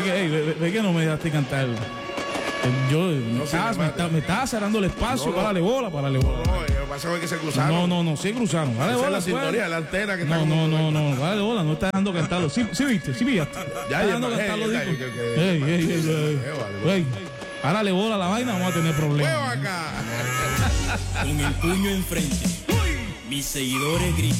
Ve que no me dejaste cantar. Yo me estaba cerrando el espacio. Párale bola. No, lo que pasa es que se cruzaron. No, se cruzaron. Dale bola. La sintonía, la antena que No, dale bola, no está dejando cantarlo. Sí viste, sí pillaste. Ya, dejando cantarlo. Párale bola a la vaina, vamos a tener problemas. ¡Huevo acá! Con el puño enfrente, mis seguidores gritan.